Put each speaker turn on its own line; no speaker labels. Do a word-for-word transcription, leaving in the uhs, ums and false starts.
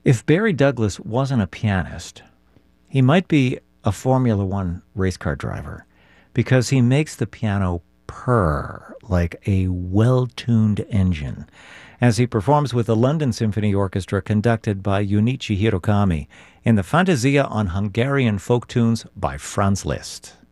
If Barry Douglas wasn't a pianist, he might be a Formula One race car driver because he makes the piano purr like a well-tuned engine as he performs with the London Symphony Orchestra conducted by Junichi Hirokami in the Fantasia on Hungarian Folk Tunes by Franz Liszt.